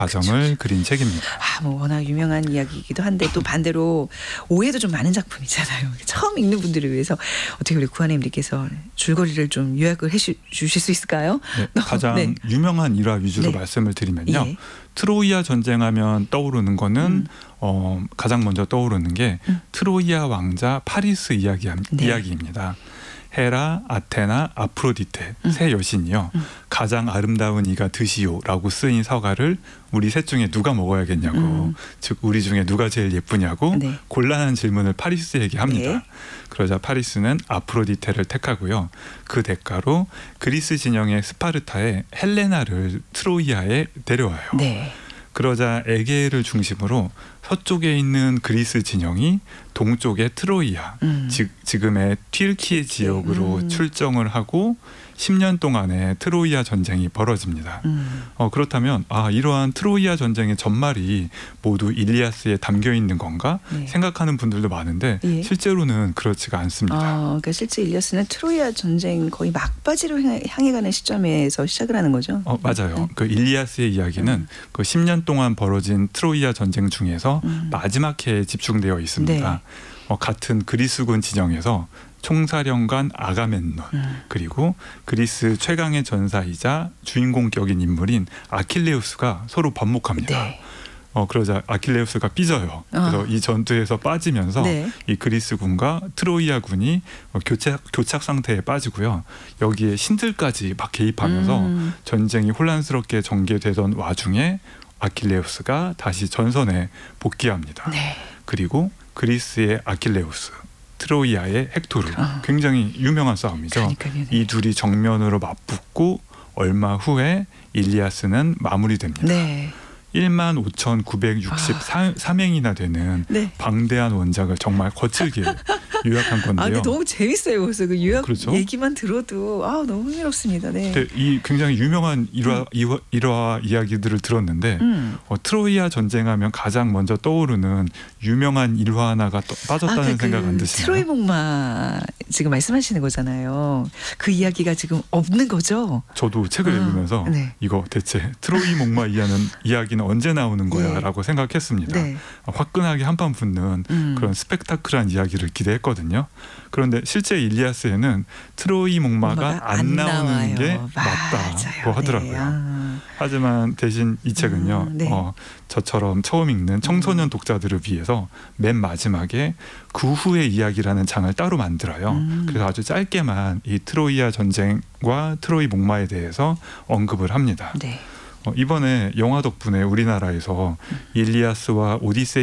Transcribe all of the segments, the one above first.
과정을 그린 책입니다. 뭐 워낙 유명한 이야기이기도 한데 또 반대로 오해도 좀 많은 작품이잖아요. 처음 읽는 분들을 위해서 어떻게 우리 구한혜님께서 줄거리를 좀 요약을 해주실 수 있을까요? 네, 가장 네. 유명한 일화 위주로 네. 말씀을 드리면요. 예. 트로이아 전쟁하면 떠오르는 거는 가장 먼저 떠오르는 게 트로이아 왕자 파리스 이야기입니다. 헤라, 아테나, 아프로디테 세 여신이요. 가장 아름다운 이가 드시오라고 쓰인 서가를 우리 셋 중에 누가 먹어야겠냐고, 즉 우리 중에 누가 제일 예쁘냐고 네. 곤란한 질문을 파리스에게 합니다. 네. 그러자 파리스는 아프로디테를 택하고요. 그 대가로 그리스 진영의 스파르타에 헬레나를 트로이아에 데려와요. 네. 그러자 에게를 중심으로 서쪽에 있는 그리스 진영이 동쪽의 트로이아, 지금의 튀르키예 지역으로 출정을 하고 10년 동안의 트로이아 전쟁이 벌어집니다. 그렇다면 이러한 트로이아 전쟁의 전말이 모두 일리아스에 담겨 있는 건가 네. 생각하는 분들도 많은데 예. 실제로는 그렇지가 않습니다. 그러니까 실제 일리아스는 트로이아 전쟁 거의 막바지로 향해 가는 시점에서 시작을 하는 거죠. 맞아요. 네. 그 일리아스의 이야기는 그 10년 동안 벌어진 트로이아 전쟁 중에서 마지막 해에 집중되어 있습니다. 네. 같은 그리스군 진영에서 총사령관 아가멤논, 그리고 그리스 최강의 전사이자 주인공격인 인물인 아킬레우스가 서로 번목합니다. 네. 그러자 아킬레우스가 삐져요. 그래서 이 전투에서 빠지면서 네. 이 그리스군과 트로이아군이 교착 상태에 빠지고요. 여기에 신들까지 막 개입하면서 전쟁이 혼란스럽게 전개되던 와중에 아킬레우스가 다시 전선에 복귀합니다. 네. 그리고 그리스의 아킬레우스, 트로이아의 헥토르, 굉장히 유명한 싸움이죠. 그러니까요. 이 둘이 정면으로 맞붙고 얼마 후에 일리아스는 마무리됩니다. 네. 15,963행이나 되는 네. 방대한 원작을 정말 거칠게 요약한 건데요. 근데 너무 재밌어요. 그래서 그 요약 그렇죠? 얘기만 들어도 너무 흥미롭습니다. 네. 근데 이 굉장히 유명한 일화 이야기들을 들었는데 트로이아 전쟁하면 가장 먼저 떠오르는 유명한 일화 하나가 빠졌다는 생각 안 드시나요? 트로이 목마 지금 말씀하시는 거잖아요. 그 이야기가 지금 없는 거죠? 저도 책을 읽으면서 네. 이거 대체 트로이 목마 이야기는 언제 나오는 거야? 네. 라고 생각했습니다. 네. 화끈하게 한판 붙는 그런 스펙타클한 이야기를 기대했거든요. 그런데 실제 일리아스에는 트로이 목마가 안 나오는 나와요. 게 맞아요. 맞다고 하더라고요. 네. 하지만 대신 이 책은요. 네. 저처럼 처음 읽는 청소년 독자들을 위해서 맨 마지막에 그 후의 이야기라는 장을 따로 만들어요. 그래서 아주 짧게만 이 트로이아 전쟁과 트로이 목마에 대해서 언급을 합니다. 네. 이번에 영화 덕분에 우리나라에서 일리아스와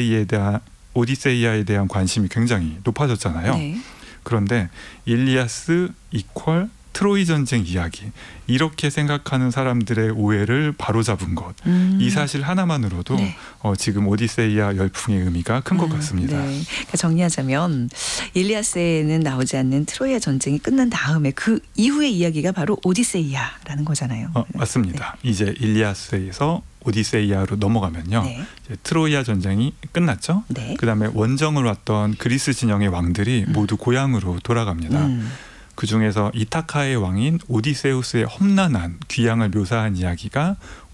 오디세이아에 대한 관심이 굉장히 높아졌잖아요. 네. 그런데 일리아스 이퀄 트로이 전쟁 이야기, 이렇게 생각하는 사람들의 오해를 바로잡은 것, 이 사실 하나만으로도 네. 지금 오디세이아 열풍의 의미가 큰 것 같습니다. 네. 그러니까 정리하자면 일리아스에는 나오지 않는 트로이아 전쟁이 끝난 다음에 그 이후의 이야기가 바로 오디세이아라는 거잖아요. 맞습니다. 이제 일리아스에서 오디세이아로 넘어가면요. 네. 이제 트로이아 전쟁이 끝났죠. 네. 그다음에 원정을 왔던 그리스 진영의 왕들이 모두 고향으로 돌아갑니다. 그 중에서 이타카의 왕인 오디세우스의 험난한 귀향을 묘사한 이야기가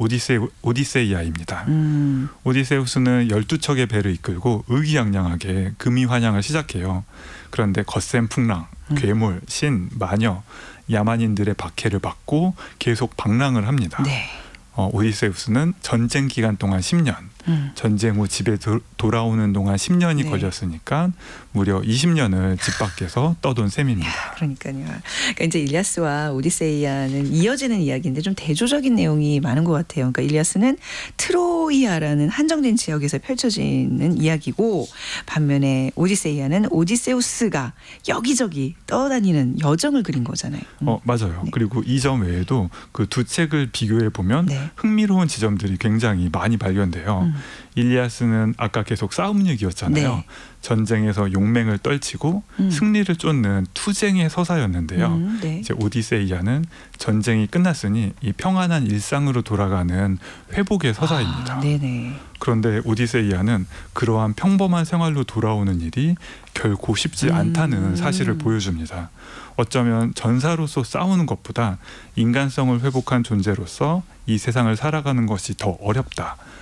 오디세이아입니다. 오디세우스는 12척의 배를 이끌고 의기양양하게 금이 환양을 시작해요. 그런데 거센 풍랑, 괴물, 신, 마녀, 야만인들의 박해를 받고 계속 방랑을 합니다. 네. 오디세우스는 전쟁 기간 동안 10년, 전쟁 후 집에 돌아오는 동안 10년이 네. 걸렸으니까 무려 20년을 집 밖에서 떠돈 셈입니다. 그러니까요. 그러니까 이제 일리아스와 오디세이아는 이어지는 이야기인데 좀 대조적인 내용이 많은 것 같아요. 그러니까 일리아스는 트로이아라는 한정된 지역에서 펼쳐지는 이야기고, 반면에 오디세이아는 오디세우스가 여기저기 떠다니는 여정을 그린 거잖아요. 맞아요. 네. 그리고 이 점 외에도 그 두 책을 비교해 보면 네. 흥미로운 지점들이 굉장히 많이 발견돼요. 일리아스는 아까 계속 싸움 얘기였잖아요. 네. 전쟁에서 용맹을 떨치고 승리를 쫓는 투쟁의 서사였는데요. 네. 이제 오디세이아는 전쟁이 끝났으니 이 평안한 일상으로 돌아가는 회복의 서사입니다. 네네. 그런데 오디세이아는 그러한 평범한 생활로 돌아오는 일이 결코 쉽지 않다는 사실을 보여줍니다. 어쩌면 전사로서 싸우는 것보다 인간성을 회복한 존재로서 이 세상을 살아가는 것이 더 어렵다.